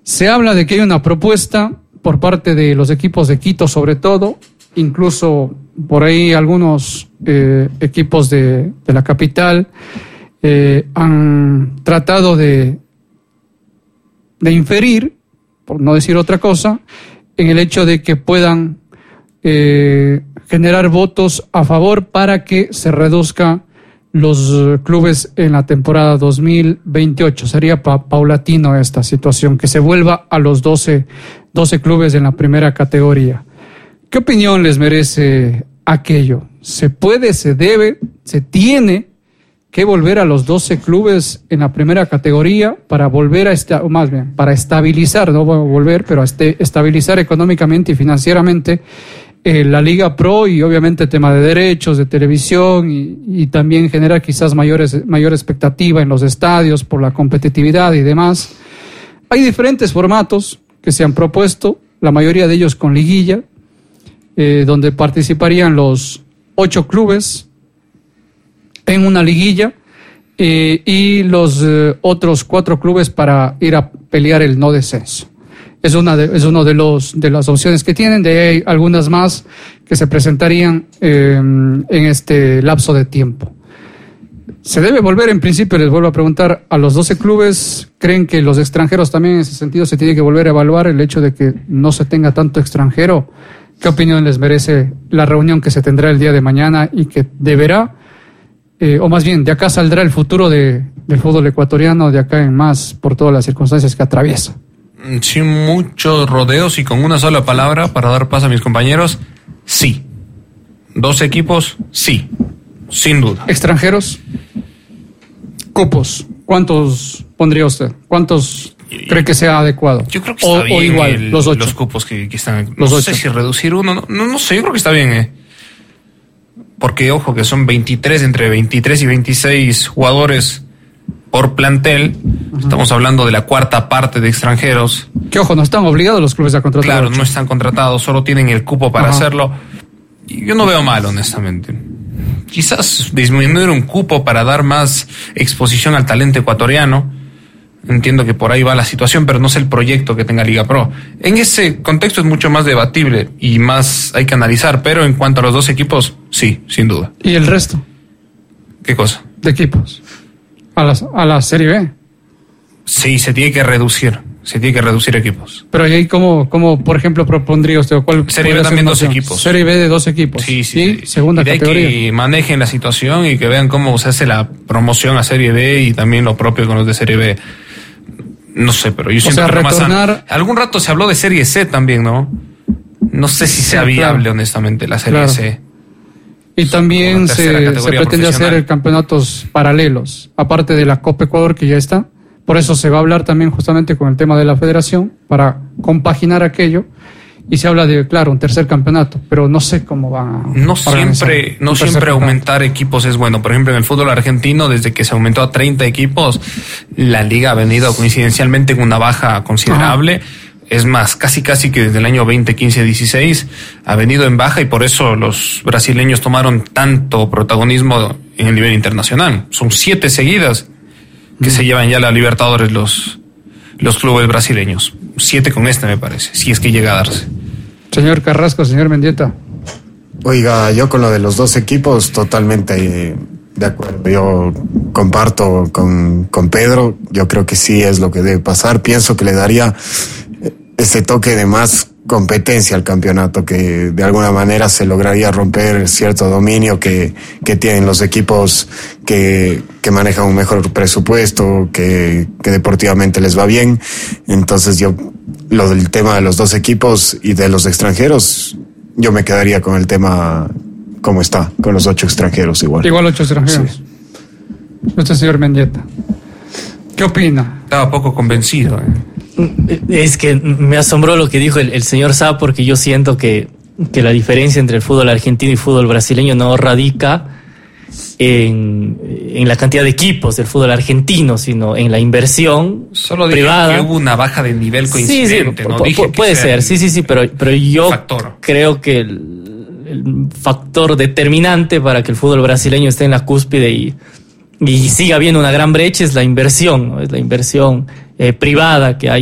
Se habla de que hay una propuesta por parte de los equipos de Quito, sobre todo, incluso por ahí algunos equipos de la capital han tratado de inferir, por no decir otra cosa, en el hecho de que puedan generar votos a favor para que se reduzca los clubes en la temporada 2028. Sería paulatino esta situación, que se vuelva a los 12 clubes en la primera categoría. ¿Qué opinión les merece aquello? ¿Se puede, se debe, se tiene que volver a los 12 clubes en la primera categoría para volver para estabilizar, no volver, pero estabilizar económicamente y financieramente la Liga Pro, y obviamente tema de derechos, de televisión y también generar quizás mayor expectativa en los estadios por la competitividad y demás? Hay diferentes formatos que se han propuesto, la mayoría de ellos con liguilla, donde participarían los 8 clubes en una liguilla y los otros 4 clubes para ir a pelear el no descenso. Es uno de las opciones que tienen. De ahí hay algunas más que se presentarían en este lapso de tiempo. ¿Se debe volver, en principio, les vuelvo a preguntar, a los 12 clubes? ¿Creen que los extranjeros también en ese sentido se tiene que volver a evaluar el hecho de que no se tenga tanto extranjero? ¿Qué opinión les merece la reunión que se tendrá el día de mañana y que deberá, o más bien, de acá saldrá el futuro del fútbol ecuatoriano, de acá en más, por todas las circunstancias que atraviesa? Sin muchos rodeos y con una sola palabra para dar paso a mis compañeros: sí. 12 equipos, sí, sin duda. ¿Extranjeros? Cupos, ¿cuántos pondría usted? ¿Cuántos cree que sea adecuado? Yo creo que está bien, o igual, los 8. Los cupos que están. No sé si reducir uno, no sé, yo creo que está bien, porque ojo, que son 23, entre 23 y 26 jugadores por plantel. Uh-huh. Estamos hablando de la cuarta parte de extranjeros. Que ojo, no están obligados los clubes a contratar. Claro, no están contratados, solo tienen el cupo para hacerlo. Y yo no veo mal, honestamente. Quizás disminuir un cupo para dar más exposición al talento ecuatoriano. Entiendo que por ahí va la situación, pero no sé el proyecto que tenga Liga Pro. En ese contexto es mucho más debatible y más hay que analizar, pero en cuanto a los 2 equipos, sí, sin duda. ¿Y el resto? ¿Qué cosa? De equipos. A la Serie B. Sí, se tiene que reducir equipos. Pero ahí, ¿cómo por ejemplo, propondría usted? ¿Cuál Serie B también 2 equipos. Serie B de 2 equipos. Sí. Segunda categoría. Que manejen la situación y que vean cómo se hace la promoción a Serie B y también lo propio con los de Serie B. No sé, pero yo siempre retornar. Algún rato se habló de Serie C también, ¿no? No sé si sea viable, honestamente, la Serie C. Y también se pretende hacer campeonatos paralelos, aparte de la Copa Ecuador que ya está. Por eso se va a hablar también justamente con el tema de la federación, para compaginar aquello. Y se habla de, claro, un tercer campeonato, pero no sé cómo van a... No siempre aumentar equipos es bueno. Por ejemplo, en el fútbol argentino, desde que se aumentó a 30 equipos, la liga ha venido coincidencialmente con una baja considerable. Ajá. Es más, casi que desde el año 2015-16 ha venido en baja, y por eso los brasileños tomaron tanto protagonismo en el nivel internacional. Son 7 seguidas que se llevan ya la Libertadores los clubes brasileños. 7 con me parece, si es que llega a darse. Señor Carrasco, señor Mendieta. Oiga, yo con lo de los 2 equipos totalmente de acuerdo. Yo comparto con Pedro. Yo creo que sí es lo que debe pasar. Pienso que le daría ese toque de más competencia al campeonato, que de alguna manera se lograría romper cierto dominio que tienen los equipos que manejan un mejor presupuesto, que deportivamente les va bien. Entonces lo del tema de los 2 equipos y de los extranjeros, yo me quedaría con el tema como está, con los 8 extranjeros igual. Igual 8 extranjeros. Sí. Usted, señor Mendieta, ¿qué opina? Estaba poco convencido. Es que me asombró lo que dijo el señor Sá, porque yo siento que la diferencia entre el fútbol argentino y el fútbol brasileño no radica en la cantidad de equipos del fútbol argentino, sino en la inversión solo privada. Que hubo una baja de nivel coincidente. Sí, ¿no? puede ser, sí, pero yo creo que el factor determinante para que el fútbol brasileño esté en la cúspide y siga habiendo una gran brecha es la inversión, ¿no? Es la inversión privada que hay